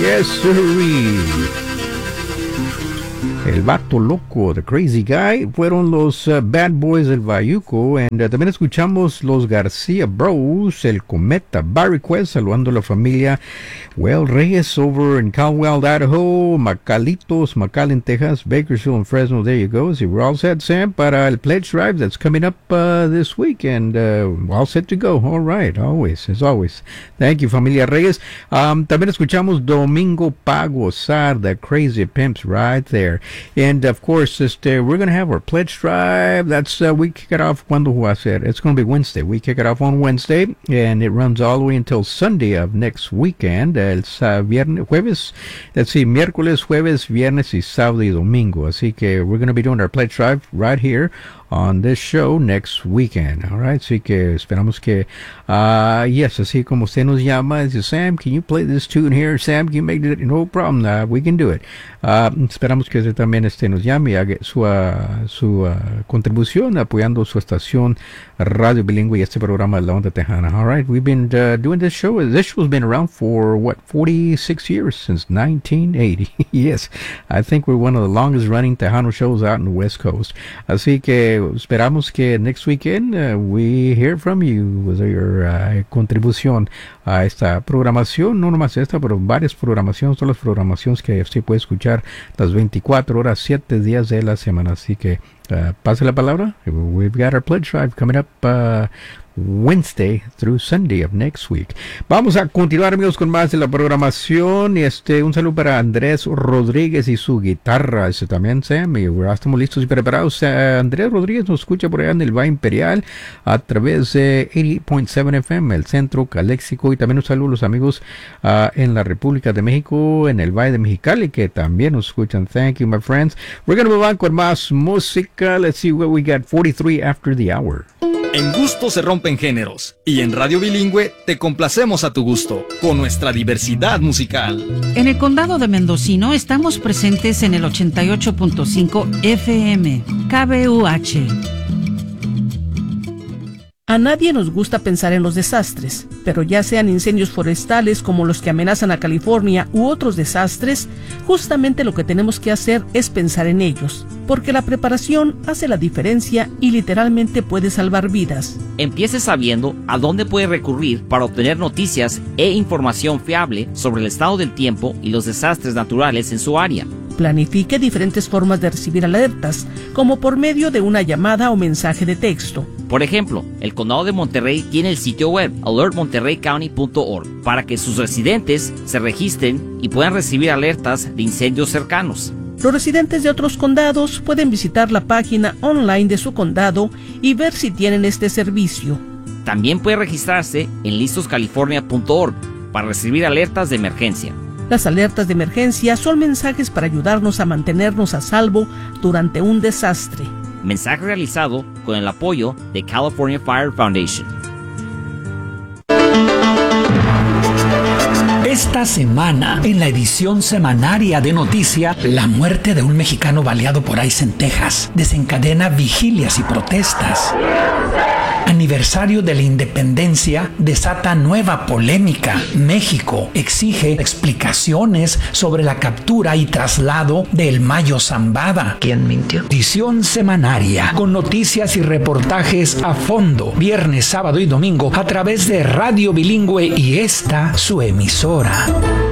Yes, sirree. El vato loco, the crazy guy, fueron los Bad Boys del Bayuco. And también escuchamos los García Bros, el Cometa, Barry Quest, saludando a la familia Well Reyes over in Caldwell, Idaho, Macalitos, McAllen, Texas, Bakersfield and Fresno. There you go. So we're all set, Sam, para el Pledge Drive that's coming up this week. And all set to go. All right, always, as always. Thank you, familia Reyes. También escuchamos Domingo Pa Gozar, the Crazy Pimps right there. And of course, we're going to have our pledge drive. That's we kick it off. ¿Cuándo va a ser? It's going to be Wednesday. We kick it off on Wednesday, and it runs all the way until Sunday of next weekend. It's viernes, jueves. Let's see, miércoles, jueves, viernes y sábado y domingo. Así que we're going to be doing our pledge drive right here on this show next weekend. All right, así que esperamos que yes, así como usted nos llama, dice, Sam, can you play this tune here? Sam, can you make it? No problem, we can do it. Esperamos que usted también nos llame y haga su contribución apoyando su estación Radio Bilingüe y este programa de La Onda Tejana. All right, we've been doing this show. This show's been around for 46 years, since 1980. Yes, I think we're one of the longest running Tejano shows out in the West Coast. Así que esperamos que next weekend we hear from you with your contribución a esta programación, no nomás esta, pero varias programaciones, todas las programaciones que usted puede escuchar las 24 horas, 7 días de la semana. Así que pase la palabra. We've got our pledge drive coming up Wednesday through Sunday of next week. Vamos a continuar, amigos, con más de la programación. Y un saludo para Andrés Rodríguez y su guitarra. También, Sam, y estamos listos y preparados. Andrés Rodríguez nos escucha por allá en el Valle Imperial a través de 88.7 FM, el Centro Caléxico. Y también un saludo a los amigos en la República de México, en el Valle de Mexicali, que también nos escuchan. Thank you, my friends. We're going to move on con más música. Let's see what we got. 43 after the hour. En gusto se rompen géneros, y en Radio Bilingüe te complacemos a tu gusto, con nuestra diversidad musical. En el condado de Mendocino estamos presentes en el 88.5 FM, KBUH. A nadie nos gusta pensar en los desastres, pero ya sean incendios forestales como los que amenazan a California u otros desastres, justamente lo que tenemos que hacer es pensar en ellos, porque la preparación hace la diferencia y literalmente puede salvar vidas. Empiece sabiendo a dónde puede recurrir para obtener noticias e información fiable sobre el estado del tiempo y los desastres naturales en su área. Planifique diferentes formas de recibir alertas, como por medio de una llamada o mensaje de texto. Por ejemplo, el Condado de Monterrey tiene el sitio web alertmonterreycounty.org para que sus residentes se registren y puedan recibir alertas de incendios cercanos. Los residentes de otros condados pueden visitar la página online de su condado y ver si tienen este servicio. También puede registrarse en listoscalifornia.org para recibir alertas de emergencia. Las alertas de emergencia son mensajes para ayudarnos a mantenernos a salvo durante un desastre. Mensaje realizado con el apoyo de California Fire Foundation. Esta semana, en la edición semanaria de Noticia, la muerte de un mexicano baleado por ICE en Texas desencadena vigilias y protestas. Aniversario de la independencia desata nueva polémica. México exige explicaciones sobre la captura y traslado del Mayo Zambada. ¿Quién mintió? Edición semanaria con noticias y reportajes a fondo, viernes, sábado y domingo a través de Radio Bilingüe y esta su emisora.